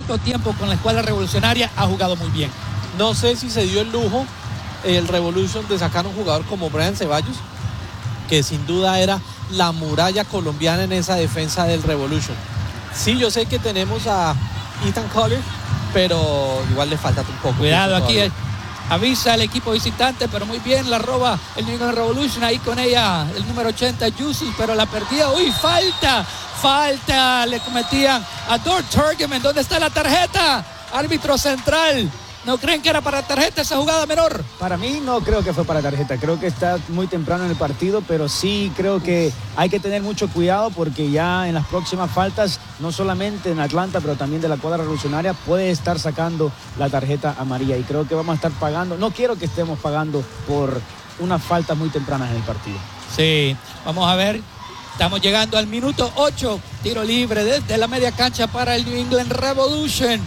poco tiempo con la escuadra revolucionaria ha jugado muy bien. No sé si se dio el lujo el Revolution de sacar un jugador como Brian Ceballos, que sin duda era la muralla colombiana en esa defensa del Revolution. Sí, yo sé que tenemos a Ethan Collier, pero igual le falta un poco. Cuidado, aquí avisa el equipo visitante, pero muy bien la roba el New England Revolution, ahí con ella el número 80 Yusuf, pero la perdía. Uy, falta le cometían a Dort Turgeman. ¿Dónde está la tarjeta? Árbitro central, ¿no creen que era para tarjeta esa jugada, menor? Para mí no creo que fue para tarjeta, creo que está muy temprano en el partido, pero sí creo que hay que tener mucho cuidado porque ya en las próximas faltas, no solamente en Atlanta, pero también de la cuadra revolucionaria, puede estar sacando la tarjeta amarilla y creo que vamos a estar pagando, no quiero que estemos pagando por unas faltas muy tempranas en el partido. Sí, vamos a ver, estamos llegando al minuto 8, tiro libre desde la media cancha para el New England Revolution.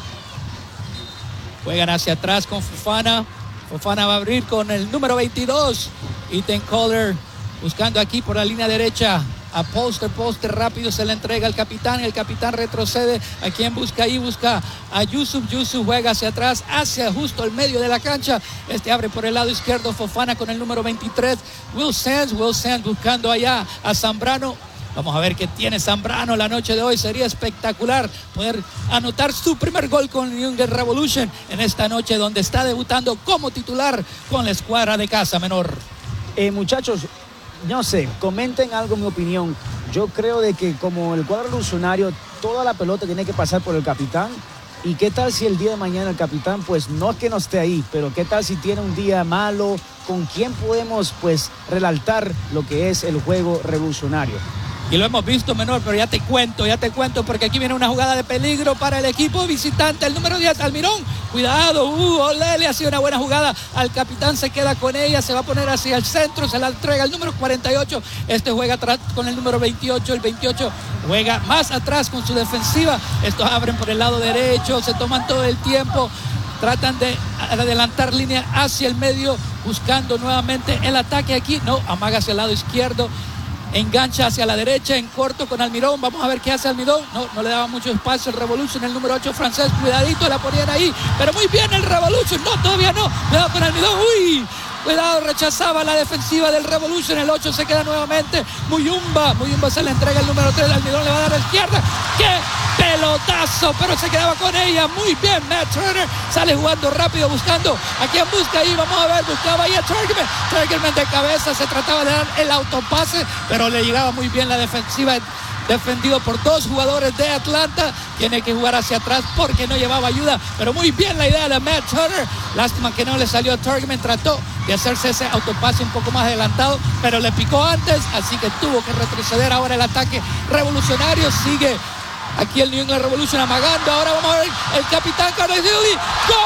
Juegan hacia atrás con Fofana. Fofana va a abrir con el número 22. Ethan Collier buscando aquí por la línea derecha a Poster rápido se le entrega al capitán. El capitán retrocede. ¿A quién busca ahí? Busca a Yusuf. Yusuf juega hacia atrás, hacia justo el medio de la cancha. Abre por el lado izquierdo. Fofana con el número 23. Will Sands buscando allá a Zambrano. Vamos a ver qué tiene Zambrano la noche de hoy. Sería espectacular poder anotar su primer gol con New England Revolution en esta noche donde está debutando como titular con la escuadra de casa, menor. Muchachos, no sé, comenten algo, mi opinión. Yo creo de que como el cuadro revolucionario, toda la pelota tiene que pasar por el capitán. ¿Y qué tal si el día de mañana el capitán, pues no es que no esté ahí, pero qué tal si tiene un día malo? ¿Con quién podemos, pues, resaltar lo que es el juego revolucionario? Y lo hemos visto, menor, pero ya te cuento, porque aquí viene una jugada de peligro para el equipo visitante, el número 10, Almirón. Cuidado, ole, le ha sido una buena jugada al capitán, se queda con ella, se va a poner hacia el centro, se la entrega el número 48, juega atrás con el número 28, el 28 juega más atrás con su defensiva, estos abren por el lado derecho, se toman todo el tiempo, tratan de adelantar línea hacia el medio, buscando nuevamente el ataque aquí, no, amaga hacia el lado izquierdo, engancha hacia la derecha en corto con Almirón. Vamos a ver qué hace Almirón. No le daba mucho espacio el Revolution, el número 8 francés. Cuidadito, la ponían ahí. Pero muy bien el Revolution. No, todavía no. Cuidado con Almirón. Uy, cuidado, rechazaba la defensiva del Revolution. El 8 se queda nuevamente. Muyumba se le entrega el número 3. Almirón le va a dar a la izquierda. ¡Qué pelotazo! Pero se quedaba con ella. Muy bien, Matt Turner. Sale jugando rápido, buscando. ¿A quién busca ahí? Vamos a ver. Buscaba ahí a Turgeman. Turgeman de cabeza. Se trataba de dar el autopase, pero le llegaba muy bien la defensiva. Defendido por dos jugadores de Atlanta. Tiene que jugar hacia atrás porque no llevaba ayuda. Pero muy bien la idea de Matt Turner. Lástima que no le salió a Turgeman. Trató de hacerse ese autopase un poco más adelantado, pero le picó antes, así que tuvo que retroceder. Ahora el ataque revolucionario sigue. Aquí el New England Revolution amagando. Ahora vamos a ver el capitán Carlos Dilly. ¡Gol!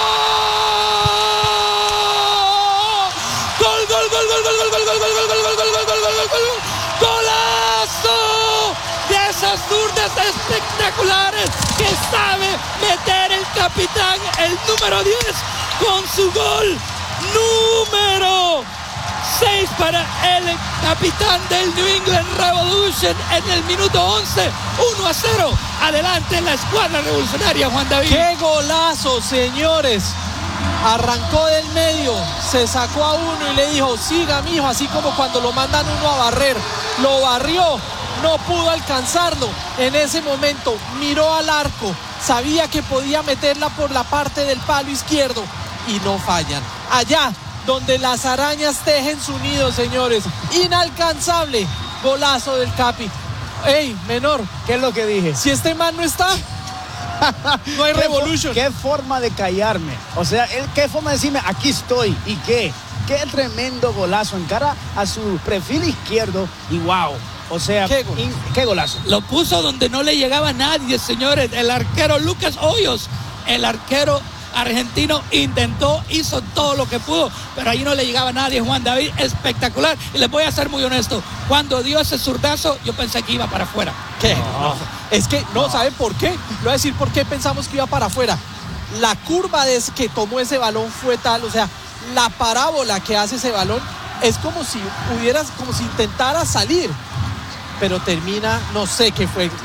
¡Golazo! De esas zurdas espectaculares que sabe meter el capitán, el número 10, con su gol número 6 para el capitán del New England Revolution en el minuto 11, 1-0. Adelante en la escuadra revolucionaria, Juan David. ¡Qué golazo, señores! Arrancó del medio, se sacó a uno y le dijo, siga, mijo, así como cuando lo mandan uno a barrer. Lo barrió, no pudo alcanzarlo. En ese momento miró al arco, sabía que podía meterla por la parte del palo izquierdo y no fallan. Allá donde las arañas tejen su nido, señores. Inalcanzable. Golazo del Capi. ¡Ey, menor! ¿Qué es lo que dije? Si este man no está, no hay Revolution. ¿Qué forma de callarme? O sea, ¿qué forma de decirme, aquí estoy? ¿Y qué? Qué tremendo golazo en cara a su perfil izquierdo. Y wow. O sea, qué golazo. Lo puso donde no le llegaba nadie, señores. El arquero Lucas Hoyos, el arquero argentino, hizo todo lo que pudo, pero ahí no le llegaba a nadie. Juan David, espectacular. Y les voy a ser muy honesto, cuando dio ese zurdazo yo pensé que iba para afuera. ¿Qué? No. Es que no, ¿saben por qué? Le voy a decir por qué pensamos que iba para afuera. La curva desde que tomó ese balón fue tal, o sea, la parábola que hace ese balón es como si intentara salir, pero termina, no sé qué fue,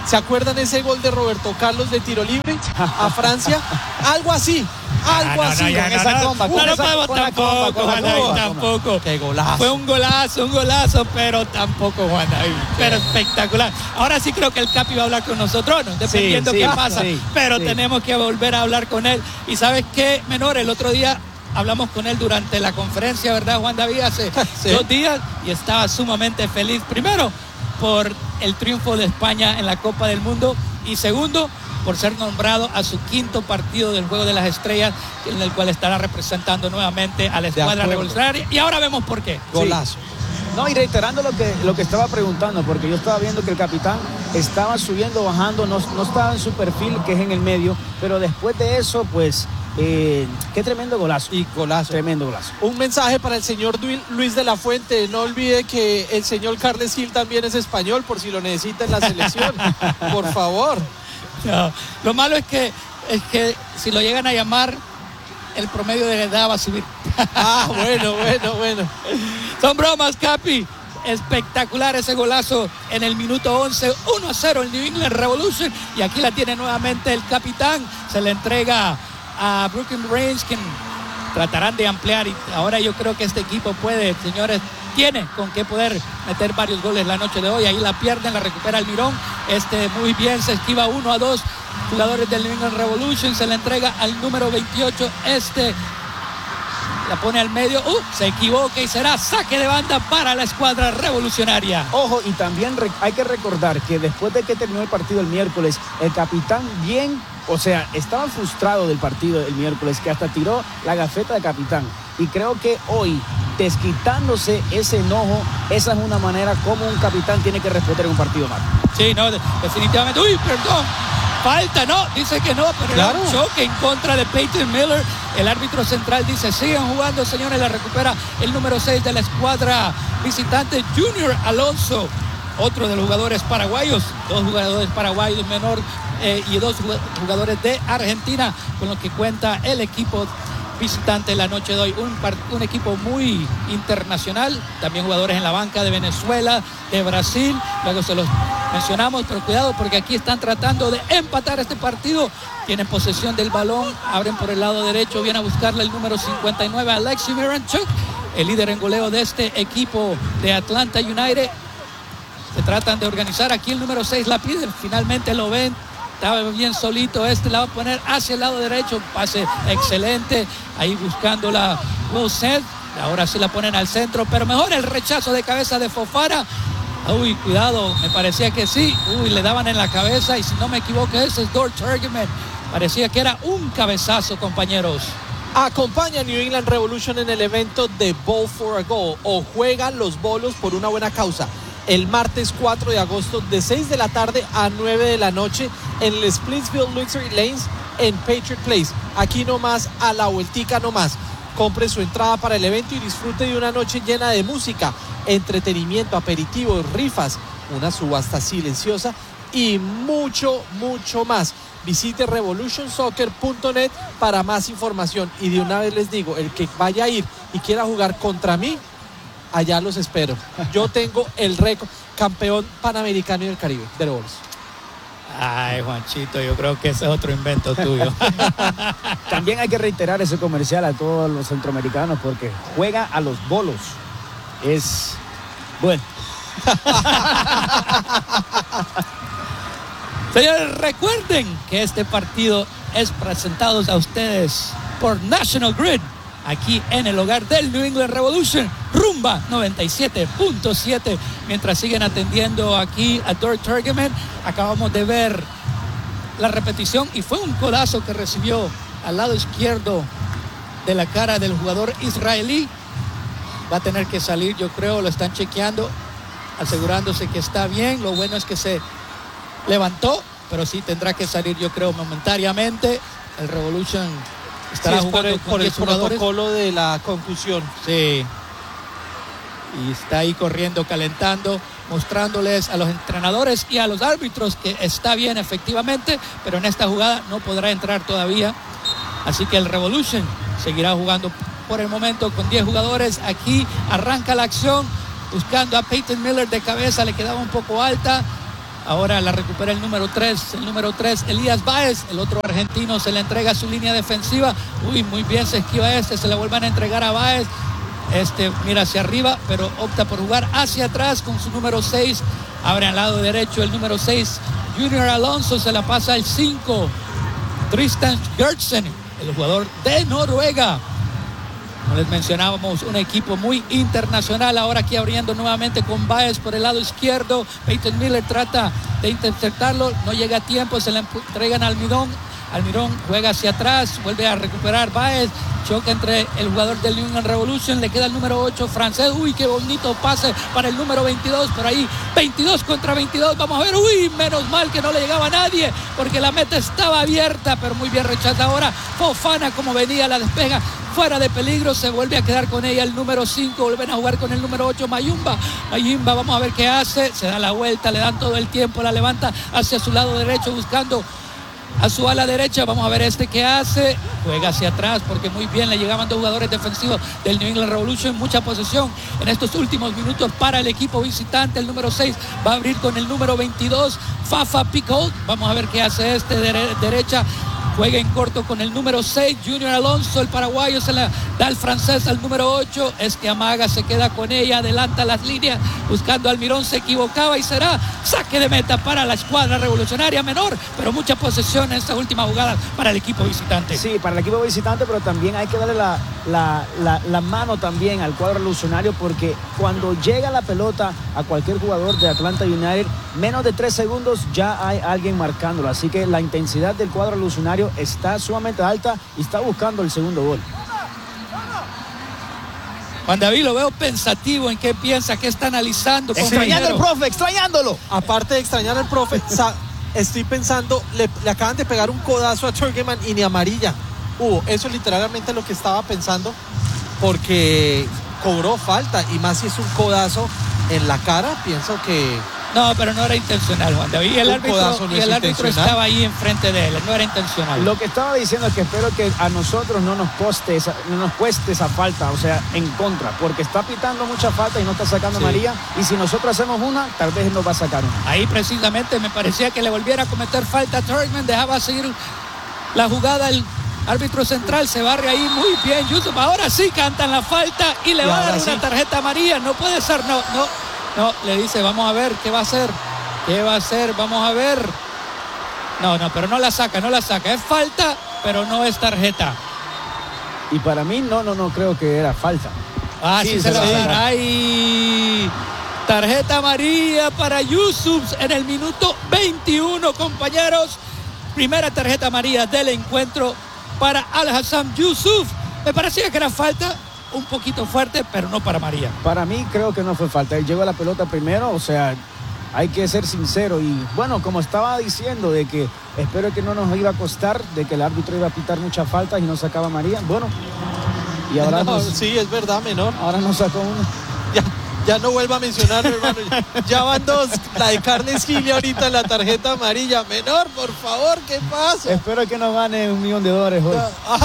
¿Se acuerdan ese gol de Roberto Carlos de tiro libre a Francia? Algo así. Algo así. No podemos tampoco, Juan David, tampoco. Qué golazo. Fue un golazo, pero tampoco, Juan David. Pero espectacular. Ahora sí creo que el Capi va a hablar con nosotros, ¿no? Dependiendo qué pasa. Pero tenemos que volver a hablar con él. Y ¿sabes qué, Menor? El otro día hablamos con él durante la conferencia, ¿verdad, Juan David? Hace 2 días y estaba sumamente feliz. Primero, por el triunfo de España en la Copa del Mundo y segundo, por ser nombrado a su 5º partido del Juego de las Estrellas, en el cual estará representando nuevamente a la escuadra revolucionaria. Y ahora vemos por qué. Golazo. No, y reiterando lo que estaba preguntando, porque yo estaba viendo que el capitán estaba subiendo, bajando, no estaba en su perfil, que es en el medio, pero después de eso, pues, qué tremendo golazo. Y golazo. Tremendo golazo. Un mensaje para el señor Luis de la Fuente. No olvide que el señor Carles Gil también es español, por si lo necesita en la selección. Por favor. No, lo malo es que si lo llegan a llamar, el promedio de edad va a subir. Bueno. Son bromas, Capi. Espectacular ese golazo en el minuto 11, 1-0 el New England Revolution. Y aquí la tiene nuevamente el capitán. Se le entrega a Brooklyn Reigns, quien tratarán de ampliar. Y ahora yo creo que este equipo puede, señores, tiene con qué poder meter varios goles la noche de hoy. Ahí la pierden, la recupera Almirón. Muy bien, se esquiva 1-2 jugadores del New England Revolution. Se le entrega al número 28. La pone al medio, se equivoca y será saque de banda para la escuadra revolucionaria. Ojo, y también hay que recordar que después de que terminó el partido el miércoles, el capitán estaba frustrado del partido el miércoles, que hasta tiró la gafeta de capitán. Y creo que hoy, desquitándose ese enojo, esa es una manera como un capitán tiene que responder en un partido más. Sí, no, definitivamente. Perdón. Falta, no, dice que no, pero claro, era un choque en contra de Peyton Miller. El árbitro central dice, sigan jugando, señores. La recupera el número 6 de la escuadra visitante, Junior Alonso, otro de los jugadores paraguayos. 2 jugadores paraguayos menor y 2 jugadores de Argentina, con lo que cuenta el equipo visitante la noche de hoy. Un equipo muy internacional, también jugadores en la banca de Venezuela, de Brasil, luego se los mencionamos, pero cuidado porque aquí están tratando de empatar este partido. Tienen posesión del balón, abren por el lado derecho, viene a buscarle el número 59, Alexi Miranchuk, el líder en goleo de este equipo de Atlanta United. Se tratan de organizar, aquí el número 6 la pide, finalmente lo ven. Estaba bien solito, la va a poner hacia el lado derecho, pase excelente, ahí buscando la Wilson, ahora sí la ponen al centro, pero mejor el rechazo de cabeza de Fofana. Cuidado, me parecía que sí, le daban en la cabeza, y si no me equivoco ese es Dort Turgeman, parecía que era un cabezazo, compañeros. Acompaña a New England Revolution en el evento de Bowl for a Goal, o juega los bolos por una buena causa, el martes 4 de agosto de 6 de la tarde a 9 de la noche en el Splitsville Luxury Lanes en Patriot Place. Aquí nomás, a la vueltica nomás. Compre su entrada para el evento y disfrute de una noche llena de música, entretenimiento, aperitivos, rifas, una subasta silenciosa y mucho más. Visite revolutionsoccer.net para más información. Y de una vez les digo, el que vaya a ir y quiera jugar contra mí, allá los espero. Yo tengo el récord campeón panamericano y del Caribe de bolos. Ay, Juanchito, yo creo que ese es otro invento tuyo. También hay que reiterar ese comercial a todos los centroamericanos, porque juega a los bolos. Es bueno. Señores, recuerden que este partido es presentado a ustedes por National Grid, aquí en el hogar del New England Revolution, Rumba 97.7. Mientras siguen atendiendo aquí a Dort Turgeman, acabamos de ver la repetición y fue un codazo que recibió al lado izquierdo de la cara del jugador israelí. Va a tener que salir, yo creo, lo están chequeando, asegurándose que está bien. Lo bueno es que se levantó, pero sí tendrá que salir, yo creo, momentáneamente. El Revolution estará jugando por el protocolo de la concusión. Sí. Y está ahí corriendo, calentando, mostrándoles a los entrenadores y a los árbitros que está bien efectivamente, pero en esta jugada no podrá entrar todavía. Así que el Revolution seguirá jugando por el momento con 10 jugadores. Aquí arranca la acción, buscando a Peyton Miller de cabeza, le quedaba un poco alta. Ahora la recupera el número 3, Elías Báez, el otro argentino, se le entrega a su línea defensiva. Uy, muy bien se esquiva se le vuelven a entregar a Báez. Mira hacia arriba, pero opta por jugar hacia atrás con su número 6. Abre al lado derecho el número 6, Junior Alonso, se la pasa al 5, Tristan Gertsen, el jugador de Noruega. Como les mencionábamos, un equipo muy internacional. Ahora aquí abriendo nuevamente con Báez por el lado izquierdo. Peyton Miller trata de interceptarlo, no llega a tiempo, se le entregan a Almirón. Almirón juega hacia atrás, vuelve a recuperar Báez, choca entre el jugador del New England Revolution, le queda el número 8 francés. Uy, qué bonito pase para el número 22, por ahí 22 contra 22, vamos a ver. Uy, menos mal que no le llegaba a nadie porque la meta estaba abierta, pero muy bien rechazada. Ahora Fofana, como venía, la despega fuera de peligro, se vuelve a quedar con ella el número 5, vuelven a jugar con el número 8, Mayumba, vamos a ver qué hace, se da la vuelta, le dan todo el tiempo, la levanta hacia su lado derecho buscando a su ala derecha. Vamos a ver qué hace, juega hacia atrás porque muy bien le llegaban dos jugadores defensivos del New England Revolution. Mucha posesión en estos últimos minutos para el equipo visitante. El número 6 va a abrir con el número 22, Fafa Picault. Vamos a ver qué hace derecha. Juega en corto con el número 6, Junior Alonso, el paraguayo, se la da al francés al número 8. Amaga, se queda con ella, adelanta las líneas, buscando a Almirón, se equivocaba y será saque de meta para la escuadra revolucionaria menor, pero mucha posesión en esta última jugada para el equipo visitante. Sí, para el equipo visitante, pero también hay que darle la mano también al cuadro revolucionario, porque cuando llega la pelota a cualquier jugador de Atlanta United, menos de 3 segundos ya hay alguien marcándolo, así que la intensidad del cuadro revolucionario está sumamente alta y está buscando el segundo gol. Juan David, lo veo pensativo en qué piensa, qué está analizando. Extrañando al profe, extrañándolo. Aparte de extrañar al profe, estoy pensando, le acaban de pegar un codazo a Turgeman y ni amarilla hubo. Eso es literalmente lo que estaba pensando, porque cobró falta, y más si es un codazo en la cara, pienso que... No, pero no era intencional, Juan David. El árbitro estaba ahí enfrente de él, no era intencional. Lo que estaba diciendo es que espero que a nosotros no nos cueste esa falta, o sea, en contra, porque está pitando mucha falta y no está sacando María, y si nosotros hacemos una, tal vez nos va a sacar una. Ahí precisamente me parecía que le volviera a cometer falta a Turgeman, dejaba seguir la jugada el árbitro central, se barre ahí muy bien Yusuf. Ahora sí cantan la falta y le va a dar una tarjeta amarilla. No puede ser, no, le dice, vamos a ver, ¿qué va a hacer? Vamos a ver. No, pero no la saca, es falta, pero no es tarjeta. Y para mí no creo que era falta. Sí se la va a dar. ¡Ay! Tarjeta amarilla para Yusuf en el minuto 21, compañeros. Primera tarjeta amarilla del encuentro para Al-Hassan Yusuf. Me parecía que era falta, un poquito fuerte, pero no para María. Para mí creo que no fue falta. Él llegó a la pelota primero, o sea, hay que ser sincero. Y bueno, como estaba diciendo, de que espero que no nos iba a costar, de que el árbitro iba a pitar muchas faltas y no sacaba a María. Bueno, y ahora sí, es verdad, menor. Ahora nos sacó uno. Ya no vuelva a mencionarlo, hermano. Ya van dos. La de Carles Gil ahorita en la tarjeta amarilla. Menor, por favor, ¿qué pasa? Espero que nos gane $1 millón hoy.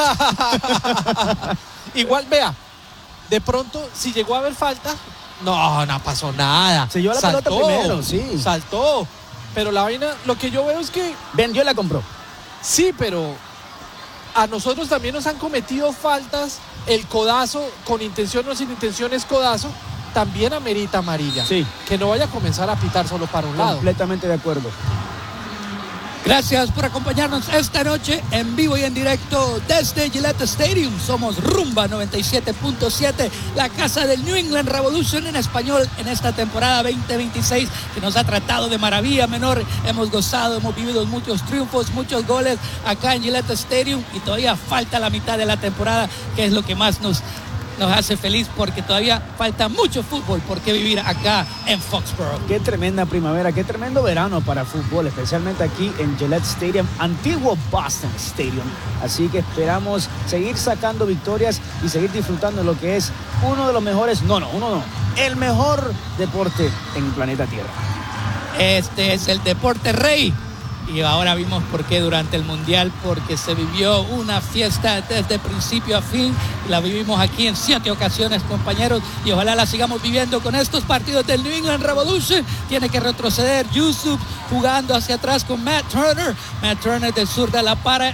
Igual, vea, de pronto, si llegó a haber falta, no pasó nada. Se llevó la pelota primero, sí. Saltó. Pero la vaina, lo que yo veo es que... vendió y la compró. Sí, pero a nosotros también nos han cometido faltas. El codazo, con intención o sin intención, es codazo. También amerita amarilla. Sí. Que no vaya a comenzar a pitar solo para un lado. Completamente de acuerdo. Gracias por acompañarnos esta noche en vivo y en directo desde Gillette Stadium. Somos Rumba 97.7, la casa del New England Revolution en español en esta temporada 2026, que nos ha tratado de maravilla, menor. Hemos gozado, hemos vivido muchos triunfos, muchos goles acá en Gillette Stadium, y todavía falta la mitad de la temporada, que es lo que más nos hace feliz, porque todavía falta mucho fútbol por qué vivir acá en Foxborough. Qué tremenda primavera, qué tremendo verano para fútbol, especialmente aquí en Gillette Stadium, antiguo Boston Stadium. Así que esperamos seguir sacando victorias y seguir disfrutando de lo que es uno de los mejores, el mejor deporte en el planeta Tierra. Este es el deporte rey, Y ahora vimos por qué durante el Mundial, porque se vivió una fiesta desde principio a fin. La vivimos aquí en 7 ocasiones, compañeros, y ojalá la sigamos viviendo con estos partidos del New England Revolution. Tiene que retroceder Yusuf jugando hacia atrás con Matt Turner. Matt Turner del sur de la para